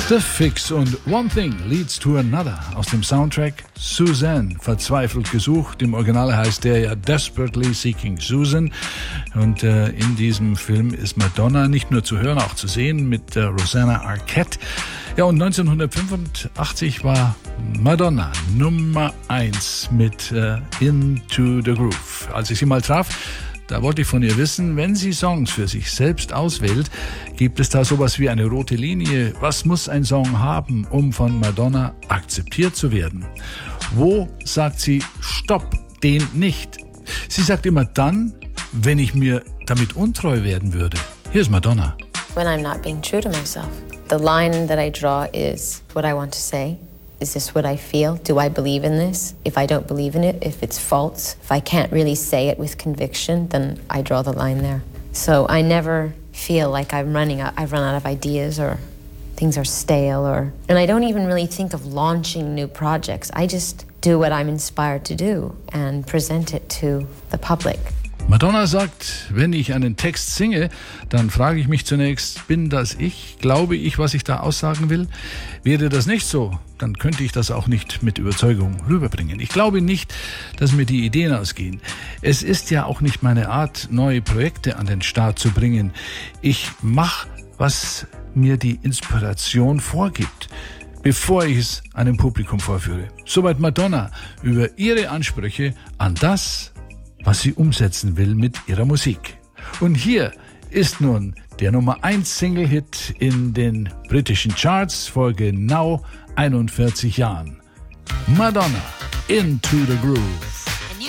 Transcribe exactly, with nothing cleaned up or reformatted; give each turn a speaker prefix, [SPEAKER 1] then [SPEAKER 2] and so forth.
[SPEAKER 1] The Fix und One Thing Leads to Another aus dem Soundtrack Suzanne, verzweifelt gesucht. Im Original heißt der ja Desperately Seeking Susan. Und äh, in diesem Film ist Madonna nicht nur zu hören, auch zu sehen mit äh, Rosanna Arquette. Ja, und neunzehnhundertfünfundachtzig war Madonna Nummer eins mit äh, Into the Groove. Als ich sie mal traf, da wollte ich von ihr wissen, wenn sie Songs für sich selbst auswählt, gibt es da sowas wie eine rote Linie? Was muss ein Song haben, um von Madonna akzeptiert zu werden? Wo sagt sie, stopp, den nicht? Sie sagt immer dann, wenn ich mir damit untreu werden würde. Hier ist Madonna.
[SPEAKER 2] When I'm not being true to myself. The line that I draw is what I want to say. Is this what I feel? Do I believe in this? If I don't believe in it, if it's false, if I can't really say it with conviction, then I draw the line there. So I never feel like I'm running out, I've run out of ideas or things are stale or, and I don't even really think of launching new projects. I just do what I'm inspired to do and present it to the public.
[SPEAKER 1] Madonna sagt, wenn ich einen Text singe, dann frage ich mich zunächst, bin das ich? Glaube ich, was ich da aussagen will? Wäre das nicht so, dann könnte ich das auch nicht mit Überzeugung rüberbringen. Ich glaube nicht, dass mir die Ideen ausgehen. Es ist ja auch nicht meine Art, neue Projekte an den Start zu bringen. Ich mache, was mir die Inspiration vorgibt, bevor ich es einem Publikum vorführe. Soweit Madonna über ihre Ansprüche an das, was sie umsetzen will mit ihrer Musik. Und hier ist nun der Nummer eins Single-Hit in den britischen Charts vor genau einundvierzig Jahren. Madonna, Into the Groove.